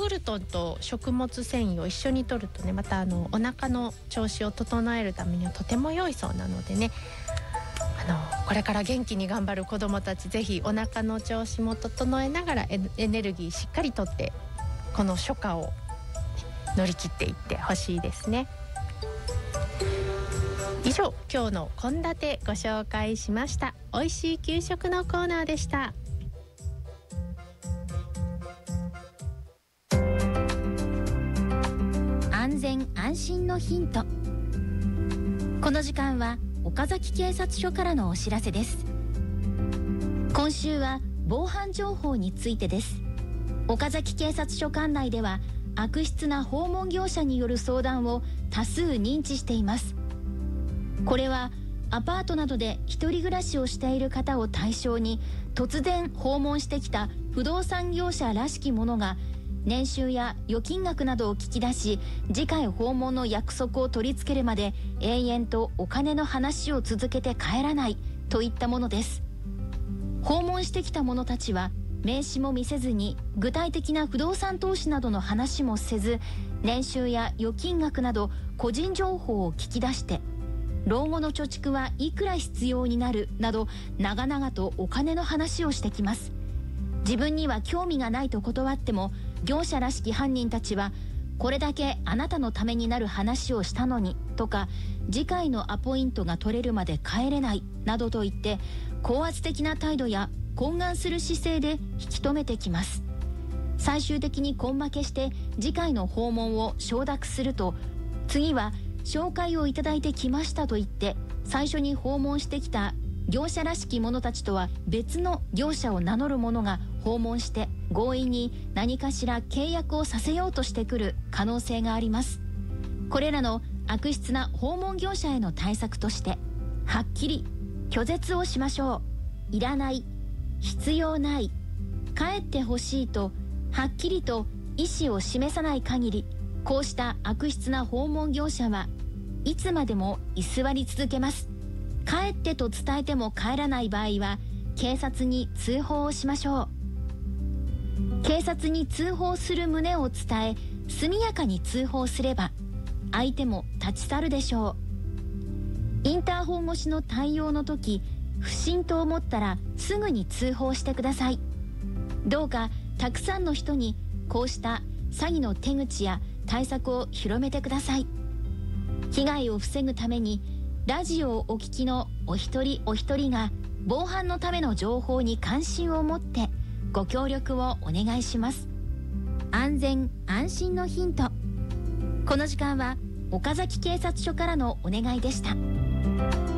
グルトンと食物繊維を一緒に摂るとね、またお腹の調子を整えるためにはとても良いそうなのでね、これから元気に頑張る子どもたち、ぜひお腹の調子も整えながらエネルギーしっかりとってこの初夏を乗り切っていってほしいですね。以上、今日の献立ご紹介しました。美味しい給食のコーナーでした。 安全安心のヒント。この時間は岡崎警察署からのお知らせです。今週は防犯情報についてです。岡崎警察署管内では悪質な訪問業者による相談を多数認知しています。これはアパートなどで一人暮らしをしている方を対象に突然訪問してきた不動産業者らしきものが年収や預金額などを聞き出し、次回訪問の約束を取り付けるまで延々とお金の話を続けて帰らないといったものです。訪問してきた者たちは名刺も見せずに具体的な不動産投資などの話もせず、年収や預金額など個人情報を聞き出して、老後の貯蓄はいくら必要になるなど長々とお金の話をしてきます。自分には興味がないと断っても、業者らしき犯人たちはこれだけあなたのためになる話をしたのにとか、次回のアポイントが取れるまで帰れないなどと言って高圧的な態度や懇願する姿勢で引き止めてきます。最終的に根負けして次回の訪問を承諾すると、次は紹介をいただいてきましたと言って最初に訪問してきた業者らしき者たちとは別の業者を名乗る者が訪問して強引に何かしら契約をさせようとしてくる可能性があります。これらの悪質な訪問業者への対策として、はっきり拒絶をしましょう、いらない、必要ない、帰ってほしいとはっきりと意思を示さない限り、こうした悪質な訪問業者はいつまでも居座り続けます。帰ってと伝えても帰らない場合は警察に通報をしましょう。警察に通報する旨を伝え、速やかに通報すれば相手も立ち去るでしょう。インターホン越しの対応の時、不審と思ったらすぐに通報してください。どうかたくさんの人にこうした詐欺の手口や対策を広めてください。被害を防ぐためにラジオをお聞きのお一人お一人が防犯のための情報に関心を持ってご協力をお願いします。安全安心のヒント。この時間は岡崎警察署からのお願いでした。